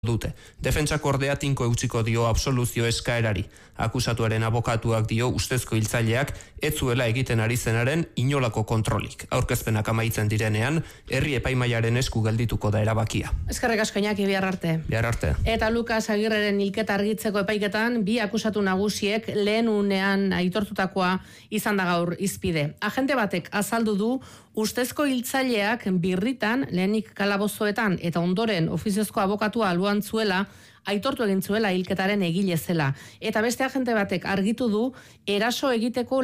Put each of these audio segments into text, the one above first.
dute. Defentsak ordea tinko eutsiko dio absoluzio eskaerari. Akusatuaren abokatuak dio ustezko hiltzaileak ez zuela egiten ari zenaren inolako kontrolik. Aurkezpenak amaitzen direnean, herri epaimaiaren esku geldituko da erabakia. Eskerrik asko Iñaki, bihar arte. Bihar arte. Eta Lukas Agirreren hilketa argitzeko epaiketan, bi akusatu nagusiek lehen unean aitortutakoa izan da gaur hizpide. Agente batek azaldu du ustezko hiltzaileak birritan, lehenik kalabozoetan eta ondoren ofiziozko abokatua aluan zuela, aitortu egin zuela hilketaren egile zela. Eta beste agente batek argitu du eraso egiteko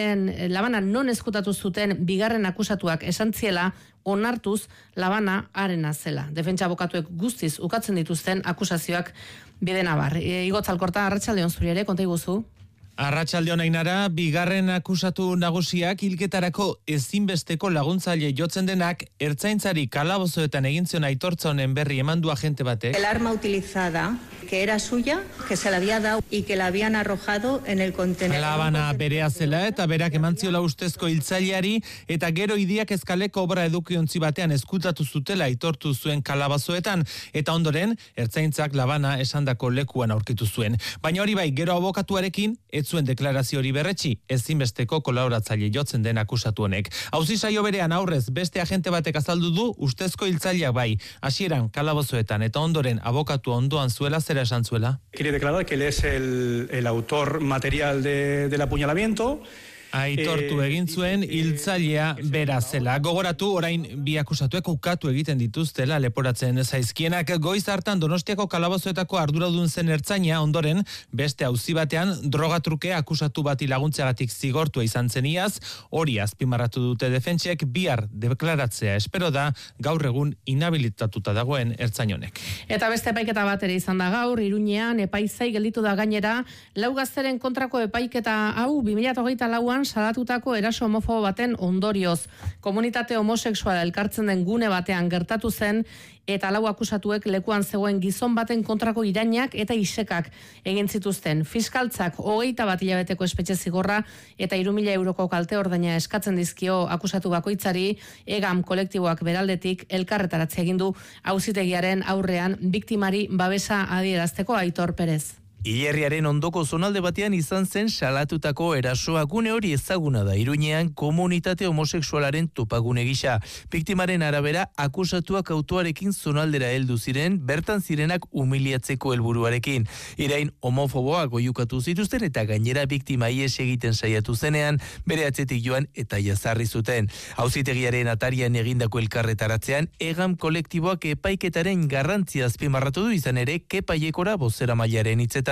labana non ezkutatu zuten bigarren akusatuak esan ziela onartuz labana harena zela. Defentsa abokatuek guztiz ukatzen dituzten akusazioak bide nabar. Igotz Alkorta, arratsaldeon zuri ere, konta iguzu. Arratsaldeon Ainara, bigarren akusatu nagusiak hilketarako ezinbesteko laguntzaile jotzen denak ertzaintzari kalabozoetan egin zion aitortza honen berri eman du agente batek. El arma utilizada, que era suya, que se la había dado y que la habían arrojado en el contenedor. Labana berea zela eta berak eman ziola ustezko hiltzaileari eta gero Idiak Eskaleko obra edukiontzi batean eskutatu zutela aitortu zuen kalabozoetan eta ondoren ertzaintzak labana esandako lekuan aurkitu zuen. Baina hori bai, gero abokatuarekin ez zuen deklarazio hori berretsi, ezinbesteko kolaboratzaile jotzen den akusatu honek. Auzi saio berean aurrez beste agente batek azaldu du ustezko hiltzaileak bai, hasieran kalabozoetan eta ondoren abokatu ondoan zuela zera esan zuela. Quiere declarar que él es el autor material del apuñalamiento. Aitortu egin zuen hiltzailea bera zela. Gogoratu orain bi akusatuek ukatu egiten dituztela leporatzen zaizkienak. Goiz hartan Donostiako kalabozoetako arduradun zen ertzaina ondoren beste auzi batean drogatruke akusatu bati laguntzeagatik zigortua izan zen iaz. Hori azpimarratu dute defentsek bihar deklaratzea espero da gaur egun inhabilitatuta dagoen ertzain honek. Eta beste epaiketa bat ere izan da gaur, Iruñean epaizai gelditu da gainera, 4 gazteren kontrako epaiketa hau 2024an salatutako eraso homofobo baten ondorioz. Komunitate homosexuala elkartzen den gune batean gertatu zen eta 4 akusatuek lekuan zegoen gizon baten kontrako irainak eta isekak egin zituzten. Fiskaltzak 21 hilabeteko espetxe zigorra eta 3.000 euroko kalte ordaina eskatzen dizkio akusatu bakoitzari. EGAM kolektiboak beraldetik elkarretaratzea egin du auzitegiaren aurrean biktimari babesa adierazteko. Aitor Perez. Hilerriaren ondoko zonalde batean izan zen salatutako erasoa. Gune hori ezaguna da Iruñean komunitate homosexualaren topagune gisa. Biktimaren arabera akusatuak autoarekin zonaldera heldu ziren, bertan zirenak humiliatzeko helburuarekin. Irain homofoboak oihukatu zituzten eta gainera biktima ihes egiten saiatu zenean bere atzetik joan eta jazarri zuten. Auzitegiaren atarian egindako elkarretaratzean EGAM kolektiboak epaiketaren garrantzia azpimarratu du, izan ere Kepaiekora bozeramailearen hitzetan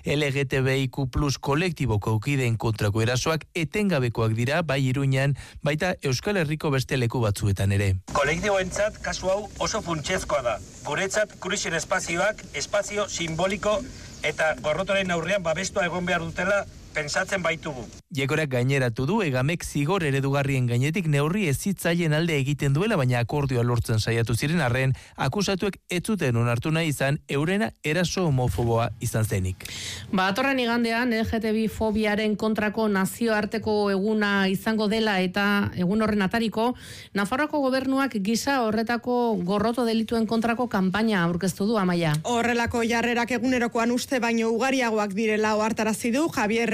LGTBIQ+ kolektiboko kideen kontrako erasoak etengabekoak dira bai Iruñan, baita Euskal Herriko beste leku batzuetan ere. Kolektiboentzat kasu hau oso funtsezkoa da. Guretzat Krisen espazioak espazio simboliko eta gorrotoren aurrean babestua egon behar dutela pensatzen baitugu. Jekorak gaineratu du EGAMek zigor eredugarrien gainetik neurri ezitzaileen alde egiten duela, baina akordioa lortzen saiatu ziren arren, akusatuek ez zuten onartu nahi izan eurena eraso homofoboa izan zenik. Atorren igandean LGTBI fobiaren kontrako nazioarteko eguna izango dela eta egun horren atariko, Nafarroako gobernuak gisa horretako gorroto delituen kontrako kanpaina aurkeztu du. Amaia. Horrelako jarrerak egunerokoan uste baino ugariagoak direla ohartarazi du Javier